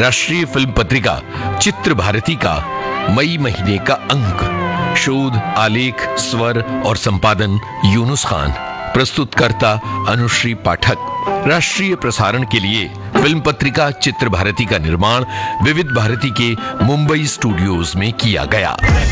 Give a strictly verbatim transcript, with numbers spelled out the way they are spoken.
राष्ट्रीय फिल्म पत्रिका चित्र भारती का मई महीने का अंक। शोध, आलेख, स्वर और संपादन यूनुस खान। प्रस्तुतकर्ता अनुश्री पाठक। राष्ट्रीय प्रसारण के लिए फिल्म पत्रिका चित्र भारती का निर्माण विविध भारती के मुंबई स्टूडियोज में किया गया।